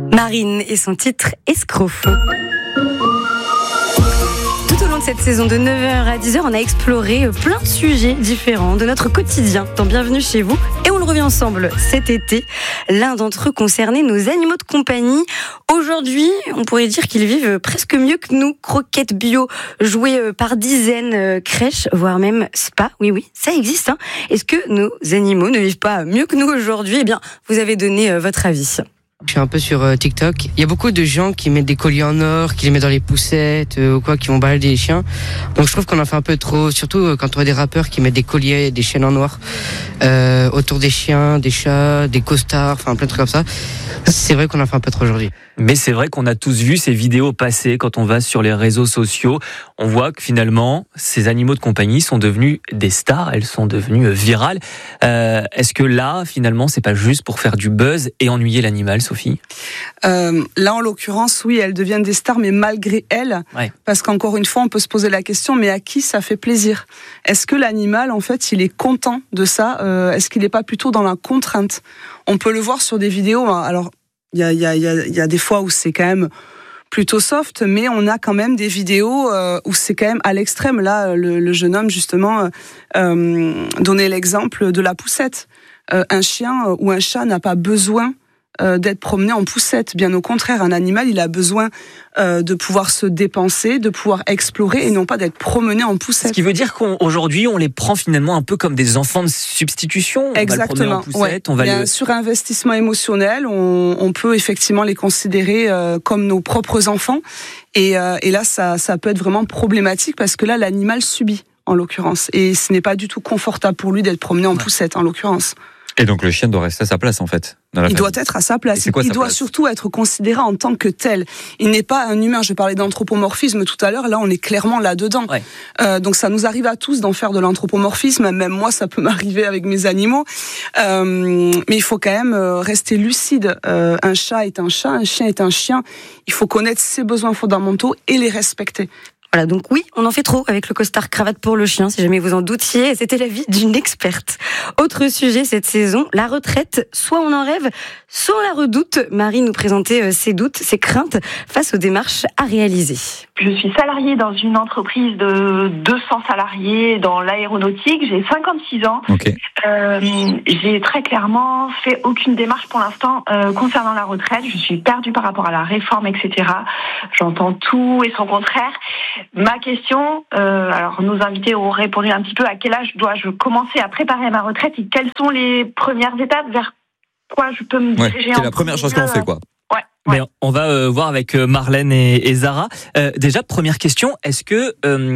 Marine et son titre Escroc. Tout au long de cette saison de 9h à 10h, on a exploré plein de sujets différents de notre quotidien dans Bienvenue chez vous. Et on le revient ensemble cet été. L'un d'entre eux concernait nos animaux de compagnie. Aujourd'hui, on pourrait dire qu'ils vivent presque mieux que nous. Croquettes bio, jouets par dizaines, crèches, voire même spa. Oui, ça existe. Hein. Est-ce que nos animaux ne vivent pas mieux que nous aujourd'hui ? Eh bien, vous avez donné votre avis. Je suis un peu sur TikTok. Il y a beaucoup de gens qui mettent des colliers en or, qui les mettent dans les poussettes ou quoi, qui vont balader les chiens. Donc je trouve qu'on en fait un peu trop, surtout quand on voit des rappeurs qui mettent des colliers, des chaînes en noir autour des chiens, des chats, des costards, enfin plein de trucs comme ça. C'est vrai qu'on en fait un peu trop aujourd'hui. Mais c'est vrai qu'on a tous vu ces vidéos passer quand on va sur les réseaux sociaux. On voit que finalement, ces animaux de compagnie sont devenus des stars, elles sont devenues virales. Est-ce que là, finalement, c'est pas juste pour faire du buzz et ennuyer l'animal, Sophie ? Là, en l'occurrence, oui, elles deviennent des stars, mais malgré elles, parce qu'encore une fois, on peut se poser la question, mais à qui ça fait plaisir ? Est-ce que l'animal, en fait, il est content de ça ? Est-ce qu'il n'est pas plutôt dans la contrainte ? On peut le voir sur des vidéos. Alors, il y a des fois où c'est quand même plutôt soft, mais on a quand même des vidéos où c'est quand même à l'extrême. Là, le jeune homme, justement, donnait l'exemple de la poussette. Un chien ou un chat n'a pas besoin d'être promené en poussette. Bien au contraire, un animal, il a besoin de pouvoir se dépenser, de pouvoir explorer et non pas d'être promené en poussette. Ce qui veut dire qu'aujourd'hui, on les prend finalement un peu comme des enfants de substitution. Exactement. On va le promener en poussette, il y a un surinvestissement émotionnel. On peut effectivement les considérer comme nos propres enfants. Et là, ça peut être vraiment problématique parce que là, l'animal subit, en l'occurrence. Et ce n'est pas du tout confortable pour lui d'être promené en poussette, en l'occurrence. Et donc le chien doit rester à sa place en fait. Il doit être à sa place. Il doit surtout être considéré en tant que tel. Il n'est pas un humain. Je parlais d'anthropomorphisme tout à l'heure. Là, on est clairement là-dedans. Donc ça nous arrive à tous d'en faire de l'anthropomorphisme. Même moi, ça peut m'arriver avec mes animaux. Mais il faut quand même rester lucide. Un chat est un chat, un chien est un chien. Il faut connaître ses besoins fondamentaux et les respecter. Voilà, donc oui, on en fait trop avec le costard cravate pour le chien, si jamais vous en doutiez. C'était l'avis d'une experte. Autre sujet cette saison, la retraite. Soit on en rêve, soit on la redoute. Marie nous présentait ses doutes, ses craintes face aux démarches à réaliser. Je suis salariée dans une entreprise de 200 salariés dans l'aéronautique. J'ai 56 ans. Okay. J'ai très clairement fait aucune démarche pour l'instant concernant la retraite. Je suis perdue par rapport à la réforme, etc. J'entends tout et son contraire. Ma question, alors nos invités ont répondu un petit peu à quel âge dois-je commencer à préparer ma retraite et quelles sont les premières étapes vers quoi je peux me diriger. C'est la première chose qu'on fait, quoi. Mais on va voir avec Marlène et Zara. Déjà, première question, est-ce que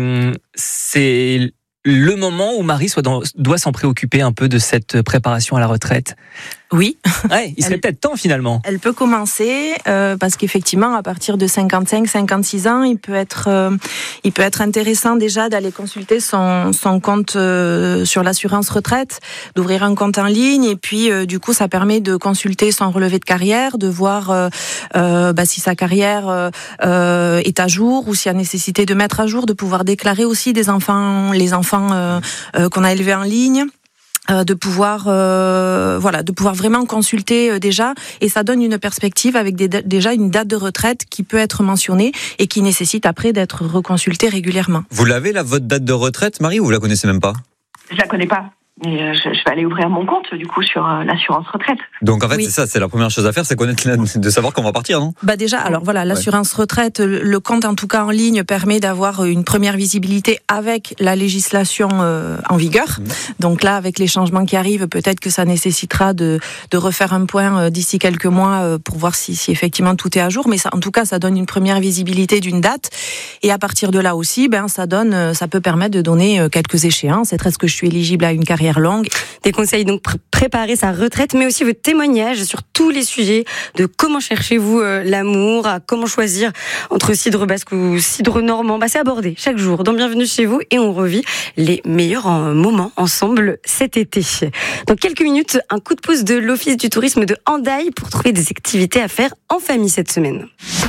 c'est le moment où Marie doit s'en préoccuper un peu de cette préparation à la retraite ? Oui. Il serait peut-être temps finalement. Elle peut commencer parce qu'effectivement, à partir de 55-56 ans, il peut être intéressant déjà d'aller consulter son compte sur l'assurance retraite, d'ouvrir un compte en ligne et puis du coup, ça permet de consulter son relevé de carrière, de voir si sa carrière est à jour ou s'il y a nécessité de mettre à jour, de pouvoir déclarer aussi les enfants qu'on a élevés en ligne. De pouvoir vraiment consulter déjà, et ça donne une perspective avec déjà une date de retraite qui peut être mentionnée et qui nécessite après d'être reconsultée régulièrement. Vous l'avez là, votre date de retraite, Marie, ou vous la connaissez même pas ? Je la connais pas. Mais je vais aller ouvrir mon compte du coup sur l'assurance retraite. Donc en fait c'est ça, c'est la première chose à faire, c'est connaître, de savoir qu'on va partir, non ? Déjà, alors voilà, l'assurance retraite, le compte en tout cas en ligne permet d'avoir une première visibilité avec la législation en vigueur. Donc là, avec les changements qui arrivent, peut-être que ça nécessitera de refaire un point d'ici quelques mois pour voir si effectivement tout est à jour. Mais ça, en tout cas, ça donne une première visibilité d'une date. Et à partir de là aussi, ça peut permettre de donner quelques échéances. Est-ce que je suis éligible à une carrière longue. Des conseils donc préparer sa retraite, mais aussi votre témoignage sur tous les sujets de comment cherchez-vous l'amour, à comment choisir entre cidre basque ou cidre normand. C'est abordé chaque jour dans Bienvenue chez vous et on revit les meilleurs moments ensemble cet été. Dans quelques minutes, un coup de pouce de l'Office du tourisme de Hendaye pour trouver des activités à faire en famille cette semaine.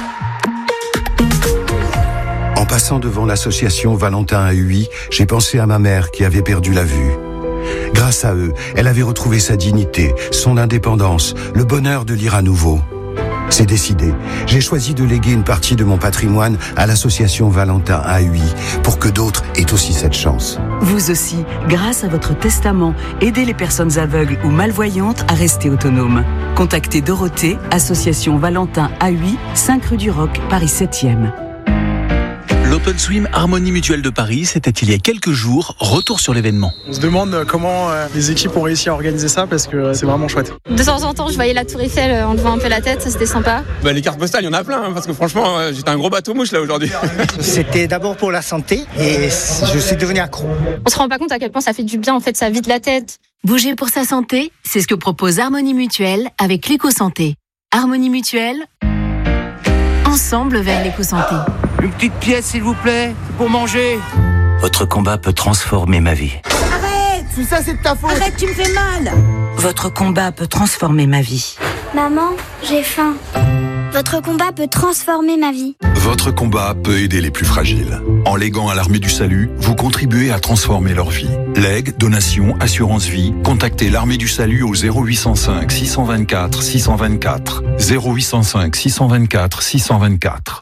En passant devant l'association Valentin à Huy, j'ai pensé à ma mère qui avait perdu la vue. Grâce à eux, elle avait retrouvé sa dignité, son indépendance, le bonheur de lire à nouveau. C'est décidé. J'ai choisi de léguer une partie de mon patrimoine à l'association Valentin à Huy pour que d'autres aient aussi cette chance. Vous aussi, grâce à votre testament, aidez les personnes aveugles ou malvoyantes à rester autonomes. Contactez Dorothée, association Valentin à Huy, 5 rue du Roc, Paris 7e. L'Open Swim Harmonie Mutuelle de Paris, c'était il y a quelques jours. Retour sur l'événement. On se demande comment les équipes ont réussi à organiser ça parce que c'est vraiment chouette. De temps en temps, je voyais la Tour Eiffel en levant un peu la tête, ça c'était sympa. Les cartes postales, il y en a plein parce que franchement, j'étais un gros bateau mouche là aujourd'hui. C'était d'abord pour la santé et je suis devenu accro. On se rend pas compte à quel point ça fait du bien, en fait, ça vide la tête. Bouger pour sa santé, c'est ce que propose Harmonie Mutuelle avec l'éco-santé. Harmonie Mutuelle, ensemble vers l'éco-santé. Une petite pièce, s'il vous plaît, pour manger. Votre combat peut transformer ma vie. Arrête! Tout ça, c'est de ta faute! Arrête, tu me fais mal! Votre combat peut transformer ma vie. Maman, j'ai faim. Votre combat peut transformer ma vie. Votre combat peut aider les plus fragiles. En léguant à l'Armée du Salut, vous contribuez à transformer leur vie. Legs, donations, assurance vie, contactez l'Armée du Salut au 0805 624 624. 0805 624 624.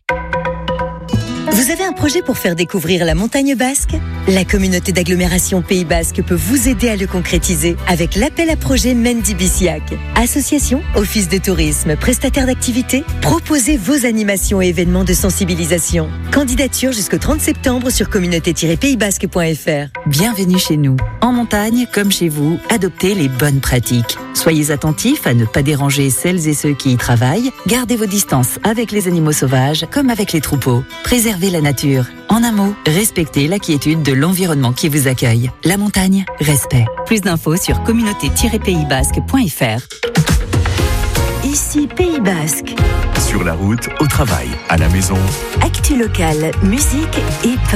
Vous avez un projet pour faire découvrir la montagne basque ? La communauté d'agglomération Pays Basque peut vous aider à le concrétiser avec l'appel à projet Mendy Biciac. Association, office de tourisme, prestataire d'activités, proposez vos animations et événements de sensibilisation. Candidature jusqu'au 30 septembre sur communauté-paysbasque.fr. Bienvenue chez nous. En montagne, comme chez vous, adoptez les bonnes pratiques. Soyez attentifs à ne pas déranger celles et ceux qui y travaillent. Gardez vos distances avec les animaux sauvages comme avec les troupeaux. Préservez la nature. En un mot, respectez la quiétude de l'environnement qui vous accueille. La montagne, respect. Plus d'infos sur communauté-paysbasque.fr. Ici Pays Basque. Sur la route, au travail, à la maison. Actu locale, musique et